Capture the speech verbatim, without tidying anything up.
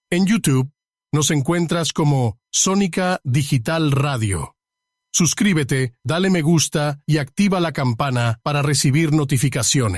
En YouTube nos encuentras como Sónica Digital Radio. Suscríbete, dale me gusta y activa la campana para recibir notificaciones.